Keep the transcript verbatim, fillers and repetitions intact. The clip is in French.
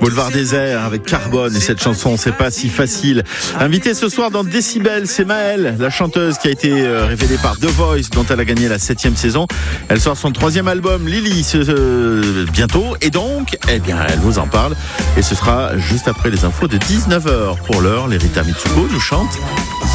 Boulevard Désert avec Carbone et cette chanson, c'est pas si facile. Invitée ce soir dans Décibel, c'est Maëlle, la chanteuse qui a été révélée par The Voice, dont elle a gagné la septième saison. Elle sort son troisième album, Lily, ce, euh, bientôt. Et donc, eh bien, elle vous en parle. Et ce sera juste après les infos de dix-neuf heures. Pour l'heure, les Rita Mitsuko nous chantent